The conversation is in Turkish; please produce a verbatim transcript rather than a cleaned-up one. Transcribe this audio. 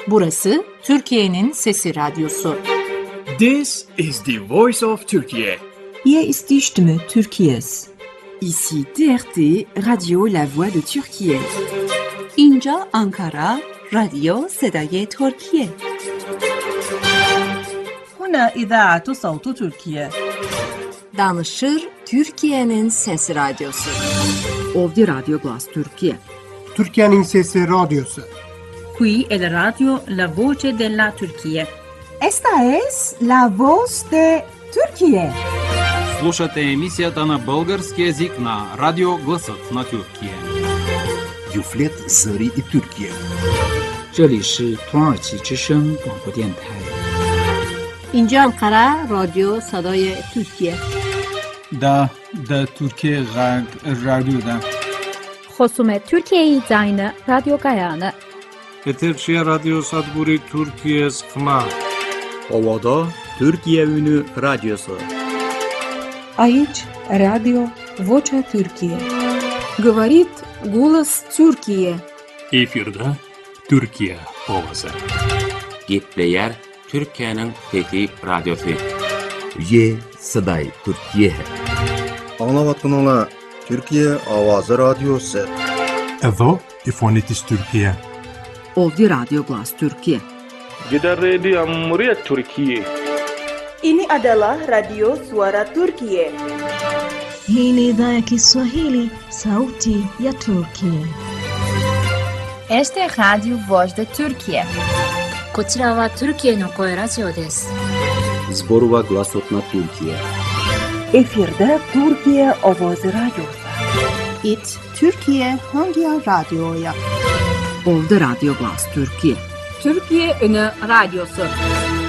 Burası Türkiye'nin Sesi Radyosu. This is the voice of Turkey. Hier ist die Stimme Türkiye's. Ici T R T, Radio La Voix de Türkiye. اینجا آنکارا، رادیو صدای ترکیه. هنا إذاعة صوت تركيا. Danışır Türkiye'nin Sesi Radyosu. Ovdje Radio Glas Türkiye. Türkiye'nin Sesi Radyosu. Qui è la radio La Voce della Turquía. Esta es La Voz de Turquía. Слушате емисията на български език на Радио Гласът на Türkiye. Юфлет Зари и Türkiye. 这里是土耳其之声广播电台。 اینجا انقره رادیو صدای ترکیه. دا دا ترکیه غرب رادیو دا. خصوم ترکیه زاین رادیو گایانه. Eterşehir Radyo Sadburi Türkiye Sıkma. Ovada Türkiye Ünü Radyosu. Aici Radio Vocea Türkiye. Говорит голос Türkiye. Efirde Türkiye ovası. Gepleyer Türkiye'nin Fethi Radyosu. Ye Saday Türkiye. Anlavatınla Türkiye Avazı Radyosu. Evo İfonitis Türkiye. Ovdje Radio Glas Türkiye. Gider Radio Cumhuriyet Türkiye. Ini adalah Radio Suara Turkiye. Hii ni idhaa ya Kiswahili, sauti ya Turkiye. Este Radio Voz de Turkiye. こちらはトルキエの声ラジオです。 Zborova Glasot na Türkiye. Efirde Türkiye Ovoz Radyosu. It Türkiye Hangi Radyo'ya? Ovdje Radio Glas Türkiye. Türkiye Ünü Radyosu.